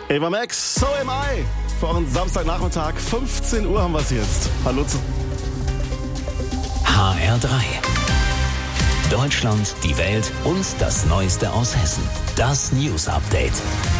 Ava Max, So Am I. Für euren Samstagnachmittag, 15 Uhr haben wir es jetzt. Hallo zu HR3. Deutschland, die Welt und das Neueste aus Hessen. Das News Update.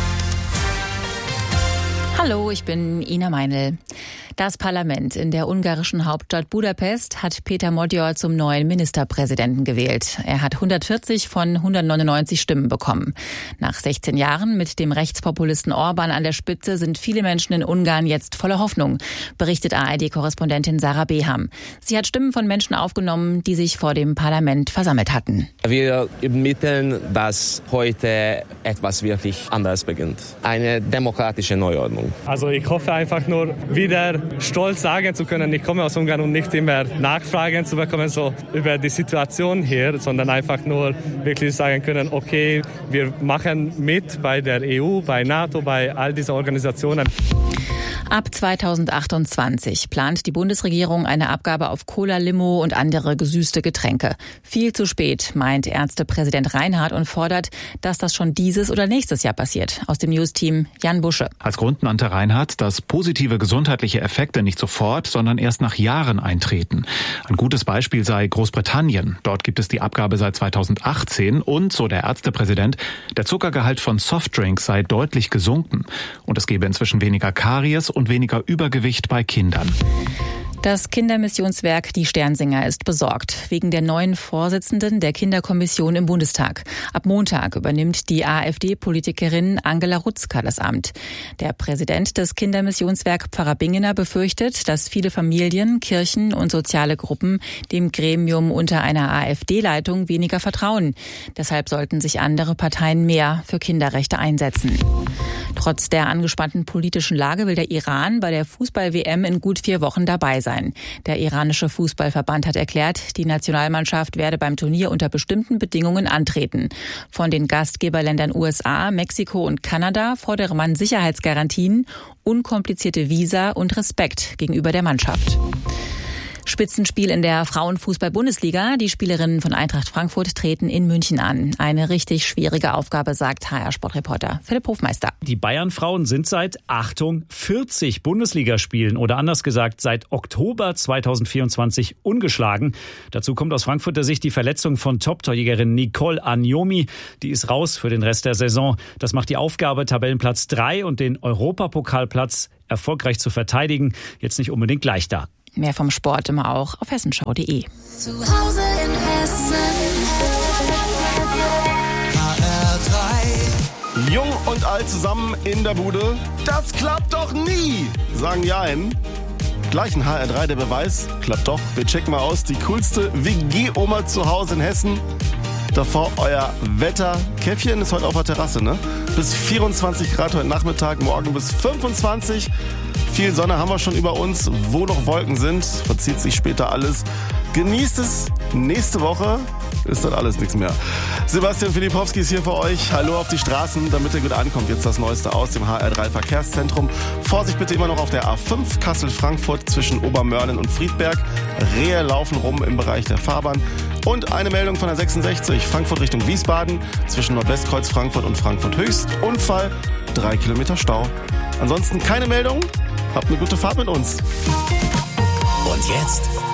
Hallo, ich bin Ina Meinl. Das Parlament in der ungarischen Hauptstadt Budapest hat Péter Magyar zum neuen Ministerpräsidenten gewählt. Er hat 140 von 199 Stimmen bekommen. Nach 16 Jahren mit dem Rechtspopulisten Orbán an der Spitze sind viele Menschen in Ungarn jetzt voller Hoffnung, berichtet ARD-Korrespondentin Sarah Beham. Sie hat Stimmen von Menschen aufgenommen, die sich vor dem Parlament versammelt hatten. Wir ermitteln, dass heute etwas wirklich anderes beginnt. Eine demokratische Neuordnung. Also ich hoffe einfach nur wieder stolz sagen zu können, ich komme aus Ungarn und nicht immer Nachfragen zu bekommen so über die Situation hier, sondern einfach nur wirklich sagen können, okay, wir machen mit bei der EU, bei NATO, bei all diesen Organisationen. Ab 2028 plant die Bundesregierung eine Abgabe auf Cola, Limo und andere gesüßte Getränke. Viel zu spät, meint Ärztepräsident Reinhardt und fordert, dass das schon dieses oder nächstes Jahr passiert. Aus dem News-Team Jan Busche. Als Grund nannte Reinhardt, dass positive gesundheitliche Effekte nicht sofort, sondern erst nach Jahren eintreten. Ein gutes Beispiel sei Großbritannien. Dort gibt es die Abgabe seit 2018 und, so der Ärztepräsident, der Zuckergehalt von Softdrinks sei deutlich gesunken. Und es gebe inzwischen weniger Karies und weniger Übergewicht bei Kindern. Das Kindermissionswerk Die Sternsinger ist besorgt wegen der neuen Vorsitzenden der Kinderkommission im Bundestag. Ab Montag übernimmt die AfD-Politikerin Angela Rutzka das Amt. Der Präsident des Kindermissionswerk Pfarrer Bingener befürchtet, dass viele Familien, Kirchen und soziale Gruppen dem Gremium unter einer AfD-Leitung weniger vertrauen. Deshalb sollten sich andere Parteien mehr für Kinderrechte einsetzen. Trotz der angespannten politischen Lage will der Iran bei der Fußball-WM in gut 4 Wochen dabei sein. Der iranische Fußballverband hat erklärt, die Nationalmannschaft werde beim Turnier unter bestimmten Bedingungen antreten. Von den Gastgeberländern USA, Mexiko und Kanada fordere man Sicherheitsgarantien, unkomplizierte Visa und Respekt gegenüber der Mannschaft. Spitzenspiel in der Frauenfußball-Bundesliga. Die Spielerinnen von Eintracht Frankfurt treten in München an. Eine richtig schwierige Aufgabe, sagt HR-Sportreporter Philipp Hofmeister. Die Bayern-Frauen sind seit, Achtung, 40 Bundesligaspielen oder anders gesagt seit Oktober 2024 ungeschlagen. Dazu kommt aus Frankfurter Sicht die Verletzung von Top-Torjägerin Nicole Agnomi. Die ist raus für den Rest der Saison. Das macht die Aufgabe, Tabellenplatz 3 und den Europapokalplatz erfolgreich zu verteidigen, jetzt nicht unbedingt leichter. Mehr vom Sport immer auch auf hessenschau.de. Zu Hause in Hessen. HR3. Jung und alt zusammen in der Bude. Das klappt doch nie, sagen die einen. Gleich ein HR3, der Beweis, klappt doch. Wir checken mal aus, die coolste WG-Oma zu Hause in Hessen. Davor euer Wetter. Käffchen ist heute auf der Terrasse, ne? Bis 24 Grad heute Nachmittag, morgen bis 25. Viel Sonne haben wir schon über uns. Wo noch Wolken sind, verzieht sich später alles. Genießt es. Nächste Woche ist dann alles nichts mehr. Sebastian Filipowski ist hier für euch. Hallo auf die Straßen, damit ihr gut ankommt. Jetzt das Neueste aus dem HR3 Verkehrszentrum. Vorsicht bitte immer noch auf der A5 Kassel-Frankfurt zwischen Obermörlen und Friedberg. Rehe laufen rum im Bereich der Fahrbahn. Und eine Meldung von der 66 Frankfurt Richtung Wiesbaden zwischen Nordwestkreuz Frankfurt und Frankfurt Höchst. Unfall, 3 Kilometer Stau. Ansonsten keine Meldung. Habt eine gute Fahrt mit uns. Und jetzt